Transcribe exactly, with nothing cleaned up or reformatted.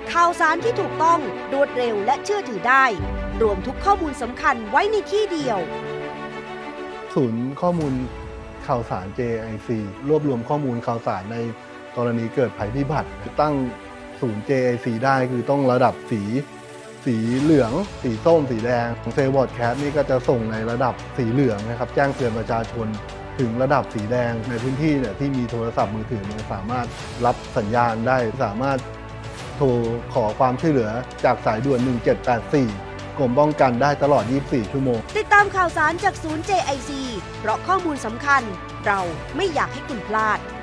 ข่าวสารที่ถูกต้องรวดเร็วและเชื่อถือได้รวมทุกข้อมูลสำคัญไว้ในที่เดียวศูนย์ข้อมูลข่าวสาร เจ ไอ ซี รวบรวมข้อมูลข่าวสารในกรณีเกิดภัยพิบัติตั้งศูนย์ เจ ไอ ซี ได้คือต้องระดับสีสีเหลืองสีส้มสีแดงของเซลล์บอร์ดแคสต์นี่ก็จะส่งในระดับสีเหลืองนะครับแจ้งเตือนประชาชนถึงระดับสีแดงในพื้นที่เนี่ยที่มีโทรศัพท์มือถือมันสามารถรับสัญญาณได้สามารถโทรขอความช่วยเหลือจากสายด่วนหนึ่งเจ็ดแปดสี่กรมป้องกันได้ตลอดยี่สิบสี่ชั่วโมงติดตามข่าวสารจากศูนย์ เจ ไอ ซี เพราะข้อมูลสำคัญเราไม่อยากให้คุณพลาด